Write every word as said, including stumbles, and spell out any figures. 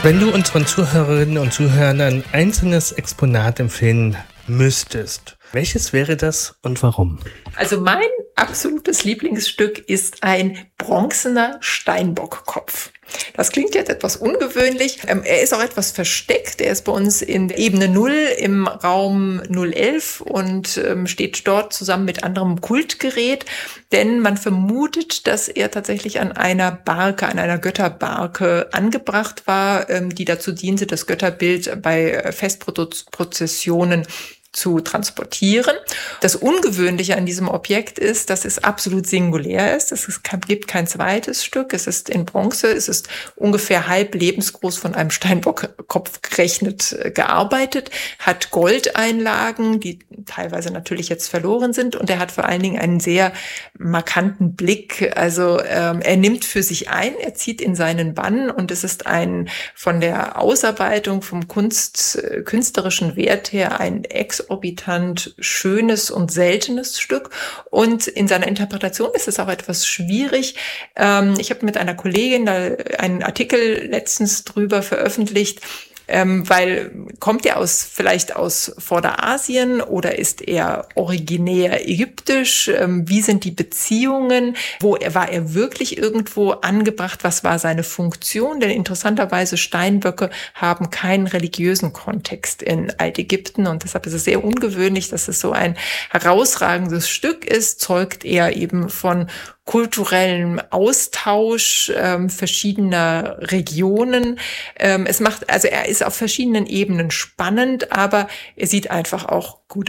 Wenn du unseren Zuhörerinnen und Zuhörern ein einzelnes Exponat empfehlen müsstest, welches wäre das und warum? Also mein absolutes Lieblingsstück ist ein bronzener Steinbockkopf. Das klingt jetzt etwas ungewöhnlich. Ähm, er ist auch etwas versteckt. Er ist bei uns in Ebene null im Raum null elf und ähm, steht dort zusammen mit anderem Kultgerät. Denn man vermutet, dass er tatsächlich an einer Barke, an einer Götterbarke angebracht war, ähm, die dazu diente, das Götterbild bei Festprozessionen zu transportieren. Das Ungewöhnliche an diesem Objekt ist, dass es absolut singulär ist. Es gibt kein zweites Stück. Es ist in Bronze. Es ist ungefähr halb lebensgroß von einem Steinbockkopf gerechnet gearbeitet, hat Goldeinlagen, die teilweise natürlich jetzt verloren sind. Und er hat vor allen Dingen einen sehr markanten Blick. Also ähm, er nimmt für sich ein, er zieht in seinen Bann und es ist ein von der Ausarbeitung, vom Kunst, künstlerischen Wert her ein exorbitant schönes und seltenes Stück. Und in seiner Interpretation ist es auch etwas schwierig. Ähm, ich habe mit einer Kollegin da einen Artikel letztens drüber veröffentlicht, Ähm, weil kommt er aus vielleicht aus Vorderasien oder ist er originär ägyptisch? Ähm, wie sind die Beziehungen? Wo er, war er wirklich irgendwo angebracht? Was war seine Funktion? Denn interessanterweise Steinböcke haben keinen religiösen Kontext in Altägypten und deshalb ist es sehr ungewöhnlich, dass es so ein herausragendes Stück ist, zeugt er eben von kulturellem Austausch ähm, verschiedener Regionen. Ähm, es macht, also er ist auf verschiedenen Ebenen spannend, aber er sieht einfach auch gut